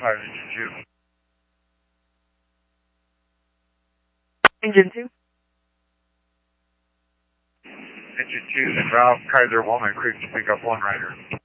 5, Engine 2. Engine 2. Engine 2, then Ralph Kaiser Woman, Creek to pick up 1 rider.